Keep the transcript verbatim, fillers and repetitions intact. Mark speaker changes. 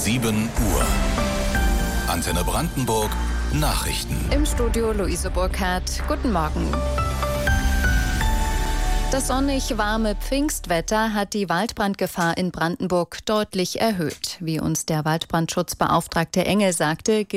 Speaker 1: sieben Uhr. Antenne Brandenburg Nachrichten.
Speaker 2: Im Studio Luise Burkhardt. Guten Morgen. Das sonnig warme Pfingstwetter hat die Waldbrandgefahr in Brandenburg deutlich erhöht. Wie uns der Waldbrandschutzbeauftragte Engel sagte,